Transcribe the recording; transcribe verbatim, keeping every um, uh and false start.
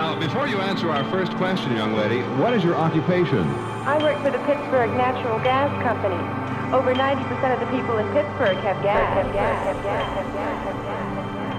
Now, before you answer our first question, young lady, what is your occupation? I work for the Pittsburgh Natural Gas Company. Over ninety percent of the people in Pittsburgh have gas. Have gas. Have gas. Have gas. Have gas.